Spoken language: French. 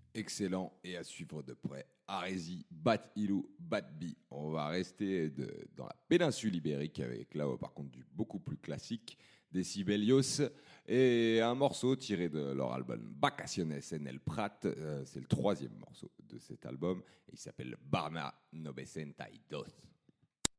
Excellent et à suivre de près. Arésie, Bat Ilou, Bat Bi. On va rester dans la péninsule ibérique avec là par contre du beaucoup plus classique des Sibelius et un morceau tiré de leur album Vacaciones en el Prat. C'est le troisième morceau de cet album et il s'appelle Barna 902.